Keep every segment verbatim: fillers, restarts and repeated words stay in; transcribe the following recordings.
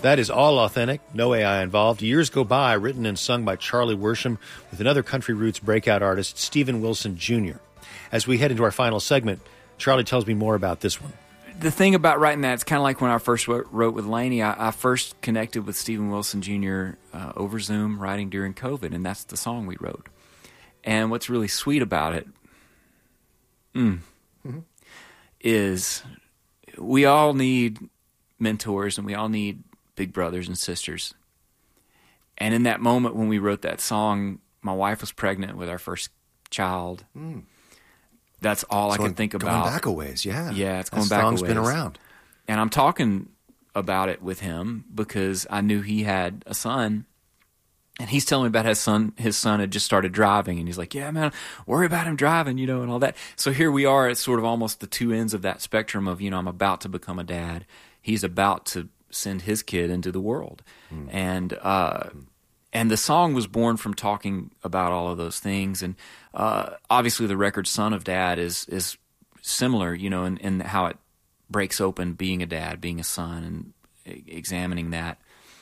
That is all authentic, no A I involved. Years Go By, written and sung by Charlie Worsham with another country roots breakout artist, Steven Wilson Junior As we head into our final segment, Charlie tells me more about this one. The thing about writing that, it's kind of like when I first wrote with Laney. I, I first connected with Steven Wilson Junior Uh, over Zoom, writing during COVID, and that's the song we wrote. And what's really sweet about it mm, mm-hmm. is we all need mentors, and we all need big brothers and sisters. And in that moment when we wrote that song, my wife was pregnant with our first child. Mm. That's all so I can think going about. Going back a ways, yeah. Yeah, it's going that back a song's ways. been around. And I'm talking about it with him because I knew he had a son. And he's telling me about his son. His son had just started driving, and he's like, "Yeah, man, worry about him driving, you know, and all that." So here we are at sort of almost the two ends of that spectrum of, you know, I'm about to become a dad. He's about to send his kid into the world, mm. and uh, mm. and the song was born from talking about all of those things. And uh, obviously, the record "Son of Dad" is is similar, you know, in, in how it breaks open being a dad, being a son, and examining that.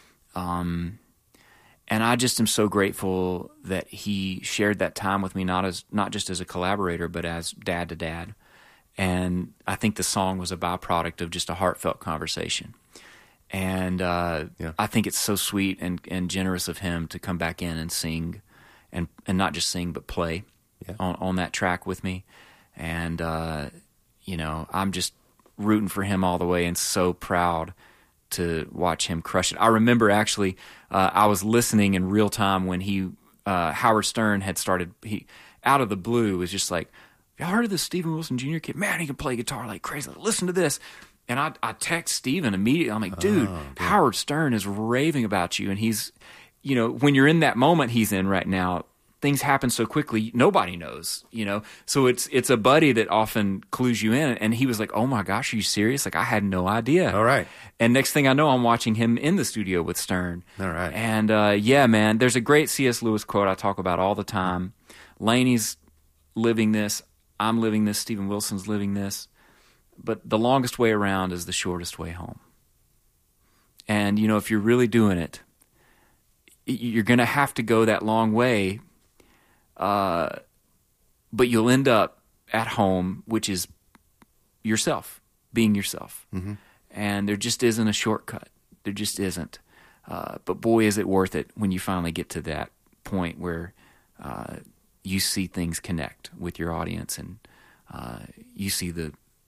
Um. And I just am so grateful that he shared that time with me, not as not just as a collaborator, but as dad to dad. And I think the song was a byproduct of just a heartfelt conversation. And uh, yeah. I think it's so sweet and, and generous of him to come back in and sing, and, and not just sing, but play yeah. on, on that track with me. And, uh, you know, I'm just rooting for him all the way and so proud to watch him crush it. I remember actually uh, I was listening in real time when he uh, Howard Stern had started, he out of the blue was just like, "Y'all heard of this Steven Wilson Junior kid? Man, he can play guitar like crazy. Listen to this." And I, I text Steven immediately. I'm like, dude, oh, Howard Stern is raving about you. And he's, you know, when you're in that moment he's in right now, things happen so quickly, nobody knows, you know? So it's it's a buddy that often clues you in. And he was like, "Oh my gosh, are you serious? Like, I had no idea." All right. And next thing I know, I'm watching him in the studio with Stern. All right. And uh, yeah, man, there's a great C S. Lewis quote I talk about all the time. Laney's living this. I'm living this. Steven Wilson's living this. But the longest way around is the shortest way home. And, you know, if you're really doing it, you're going to have to go that long way. Uh, but you'll end up at home, which is yourself, being yourself. Mm-hmm. And there just isn't a shortcut. There just isn't. Uh, but boy, is it worth it when you finally get to that point where uh, you see things connect with your audience, and uh, you see the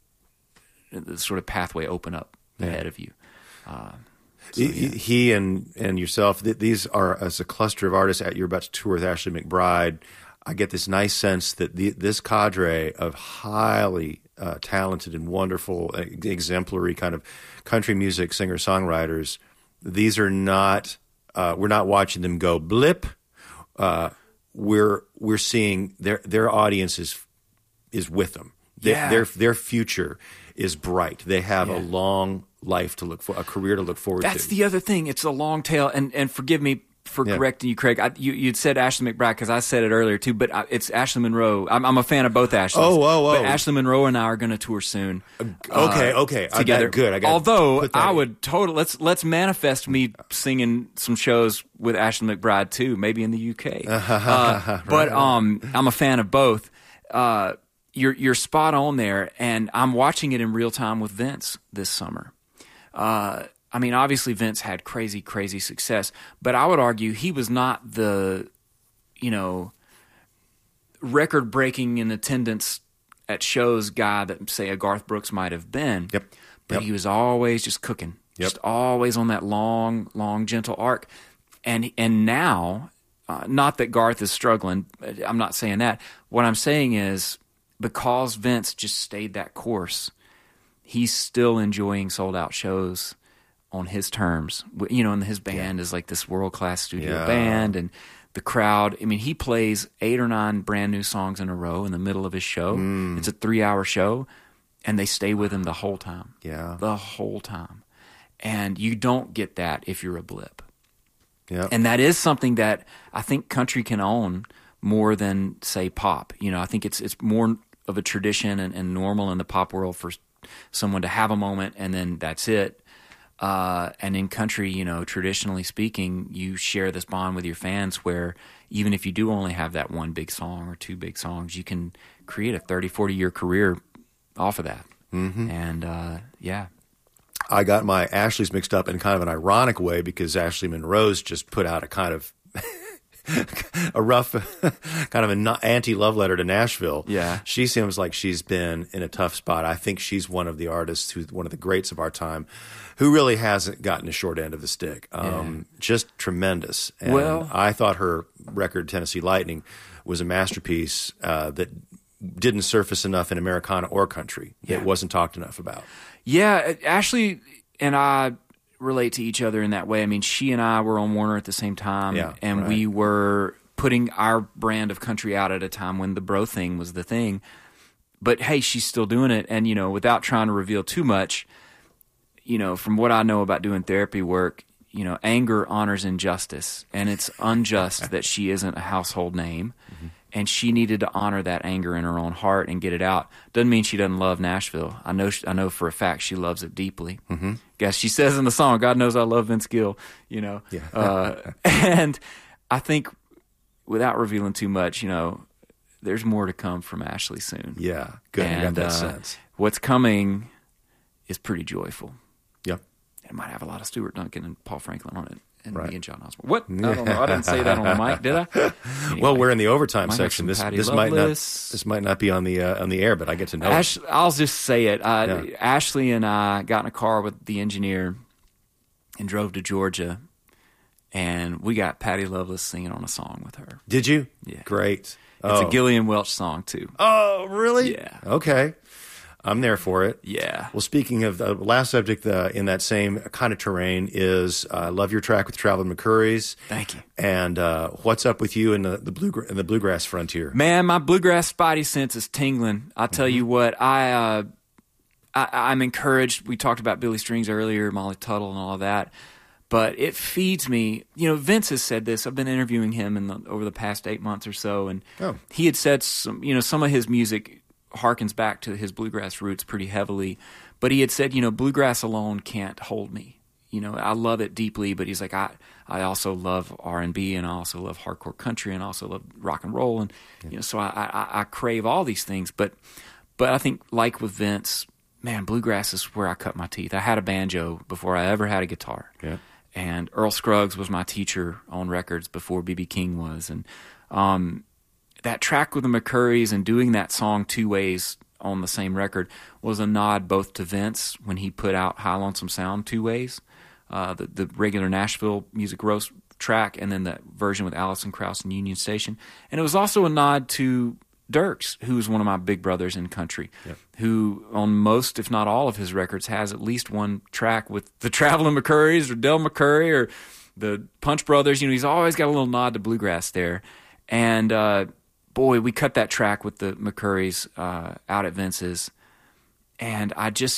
the sort of pathway open up yeah. ahead of you. Uh, so, he, yeah. he and and yourself, th- these are, as a cluster of artists, at you're about to tour with Ashley McBryde. I get this nice sense that the, this cadre of highly uh, talented and wonderful, uh, exemplary kind of country music singer-songwriters, these are not, uh, we're not watching them go blip. Uh, we're we're seeing their their audience is, is with them. Their, yeah. their their future is bright. They have yeah. a long life to look for, a career to look forward That's to. That's the other thing. It's a long tail, and, and forgive me for yeah. correcting you, Craig. I, you, you'd said Ashley McBryde because I said it earlier too, but I, it's Ashley Monroe. I'm, I'm a fan of both Ashleys. Oh, oh, oh. But Ashley Monroe and I are going to tour soon. Uh, okay, uh, okay. Together. I got, good. I got Although I in. would totally let's let's manifest me singing some shows with Ashley McBryde too, maybe in the U K. uh, but um, I'm a fan of both. Uh, you're you're spot on there, and I'm watching it in real time with Vince this summer. Uh, I mean, obviously Vince had crazy, crazy success, but I would argue he was not the, you know, record-breaking in attendance at shows guy that, say, a Garth Brooks might have been. Yep. But yep. he was always just cooking, yep. just always on that long, long, gentle arc. And and now, uh, not that Garth is struggling, I'm not saying that. What I'm saying is because Vince just stayed that course, he's still enjoying sold-out shows on his terms, you know, and his band yeah. is like this world-class studio yeah. band, and the crowd, I mean, he plays eight or nine brand new songs in a row in the middle of his show. Mm. It's a three-hour show, and they stay with him the whole time. Yeah. The whole time. And you don't get that if you're a blip. Yeah. And that is something that I think country can own more than, say, pop. You know, I think it's it's more of a tradition and, and normal in the pop world for someone to have a moment and then that's it. Uh, and in country, you know, traditionally speaking, you share this bond with your fans where even if you do only have that one big song or two big songs, you can create a thirty, forty-year career off of that. Mm-hmm. And, uh, yeah. I got my Ashley's mixed up in kind of an ironic way because Ashley Monroe's just put out a kind of a rough, kind of an anti-love letter to Nashville. Yeah. She seems like she's been in a tough spot. I think she's one of the artists who's one of the greats of our time who really hasn't gotten a short end of the stick. Um, yeah. Just tremendous. And well, I thought her record, Tennessee Lightning, was a masterpiece uh, that didn't surface enough in Americana or country. Yeah. It wasn't talked enough about. Yeah, Ashley and I relate to each other in that way. I mean, she and I were on Warner at the same time, yeah, and right. we were putting our brand of country out at a time when the bro thing was the thing. But hey, she's still doing it, and you know, without trying to reveal too much, you know, from what I know about doing therapy work, you know, anger honors injustice, and it's unjust that she isn't a household name. Mm-hmm. And she needed to honor that anger in her own heart and get it out. Doesn't mean she doesn't love Nashville. I know. I know for a fact she loves it deeply. Mm-hmm. Guess she says in the song, "God knows I love Vince Gill." You know, yeah. uh, and I think without revealing too much, you know, there's more to come from Ashley soon. Yeah, good. And I got that uh, sense. What's coming is pretty joyful. Yep. It might have a lot of Stuart Duncan and Paul Franklin on it. And right. me and John Osborne. What? I don't know. I didn't say that on the mic, did I? Anyway, well, we're in the overtime might section. This Patty this might not Loveless. this might not be on the uh, on the air, but I get to know. Ash, it. I'll just say it. Uh, Yeah. Ashley and I got in a car with the engineer and drove to Georgia, and we got Patty Loveless singing on a song with her. Did you? Yeah. Great. It's oh. a Gillian Welch song too. Oh, really? Yeah. Okay. I'm there for it. Yeah. Well, speaking of the last subject uh, in that same kind of terrain is I uh, love your track with Traveling McCourys. Thank you. And uh, what's up with you in the the, blue, in the bluegrass frontier? Man, my bluegrass spidey sense is tingling. I tell mm-hmm. you what, I, uh, I I'm encouraged. We talked about Billy Strings earlier, Molly Tuttle, and all of that. But it feeds me. You know, Vince has said this. I've been interviewing him in the, over the past eight months or so, and oh. he had said some. You know, some of his music harkens back to his bluegrass roots pretty heavily, but he had said, you know, bluegrass alone can't hold me. You know, I love it deeply, but he's like, I, I also love R and B, and I also love hardcore country, and I also love rock and roll, and yeah. you know, so I, I, I crave all these things. But, but I think, like with Vince, man, bluegrass is where I cut my teeth. I had a banjo before I ever had a guitar, yeah. and Earl Scruggs was my teacher on records before B B King was, and um. that track with the McCourys and doing that song two ways on the same record was a nod both to Vince when he put out High Lonesome Sound two ways, uh, the, the regular Nashville Music Roast track, and then that version with Alison Krauss and Union Station. And it was also a nod to Dierks, who's one of my big brothers in country, yep. who on most, if not all of his records, has at least one track with the Traveling McCourys or Del McCoury or the Punch Brothers. You know, he's always got a little nod to bluegrass there. And, uh, boy, we cut that track with the McCourys uh, out at Vince's, and I just,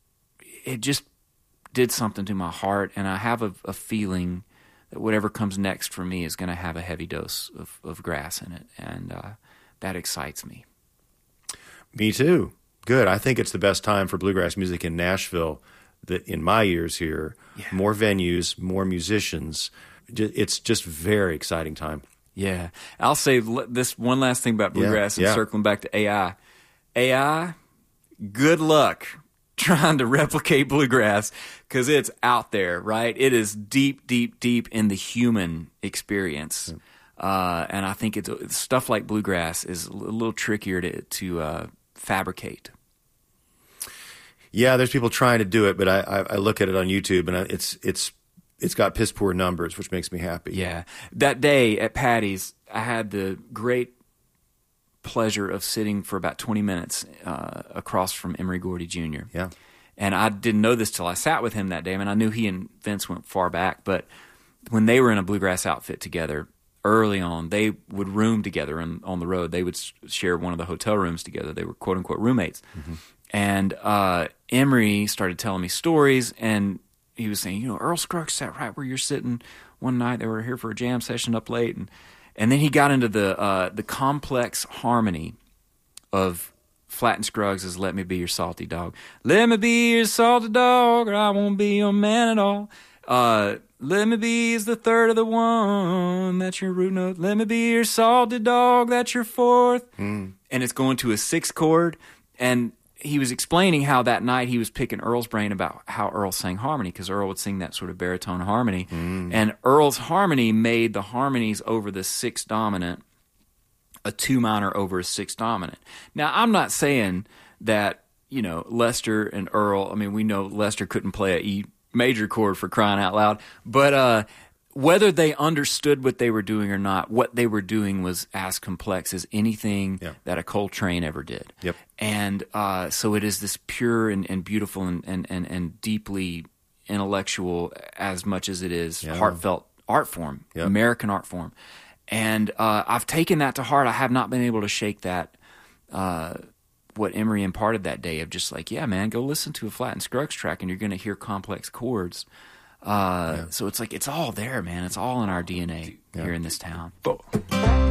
it just did something to my heart, and I have a, a feeling that whatever comes next for me is going to have a heavy dose of, of grass in it, and uh, that excites me. Me too. Good. I think it's the best time for bluegrass music in Nashville that in my years here. Yeah. More venues, more musicians. It's just very exciting time. Yeah. I'll say this one last thing about bluegrass yeah, and yeah. circling back to A I. A I, good luck trying to replicate bluegrass because it's out there, right? It is deep, deep, deep in the human experience. Yeah. Uh, and I think it's stuff like bluegrass is a little trickier to, to uh, fabricate. Yeah, there's people trying to do it, but I, I, I look at it on YouTube and it's it's it's got piss poor numbers, which makes me happy. Yeah. That day at Patty's, I had the great pleasure of sitting for about twenty minutes uh, across from Emory Gordy Junior Yeah. And I didn't know this till I sat with him that day. I mean, I knew he and Vince went far back, but when they were in a bluegrass outfit together early on, they would room together and on the road. They would share one of the hotel rooms together. They were quote unquote roommates. Mm-hmm. And uh, Emory started telling me stories, and he was saying, you know, Earl Scruggs sat right where you're sitting one night. They were here for a jam session up late, and and then he got into the uh, the complex harmony of Flat and Scruggs is "Let Me Be Your Salty Dog." Let me be your salty dog, or I won't be your man at all. Uh, let me be is the third of the one. That's your root note. Let me be your salty dog. That's your fourth. Mm. And it's going to a sixth chord. And he was explaining how that night he was picking Earl's brain about how Earl sang harmony, because Earl would sing that sort of baritone harmony. Mm. And Earl's harmony made the harmonies over the sixth dominant a two minor over a six dominant. Now, I'm not saying that, you know, Lester and Earl, I mean, we know Lester couldn't play a E major chord, for crying out loud, but uh, whether they understood what they were doing or not, what they were doing was as complex as anything yeah. that a Coltrane ever did. Yep. And uh, so it is this pure and, and beautiful and, and, and, and deeply intellectual as much as it is yeah. heartfelt art form, yep. American art form. And uh, I've taken that to heart. I have not been able to shake that, uh, what Emery imparted that day, of just like, yeah, man, go listen to a Flat and Scruggs track and you're going to hear complex chords. Uh, yeah. So it's like, it's all there, man. It's all in our D N A yeah. here in this town.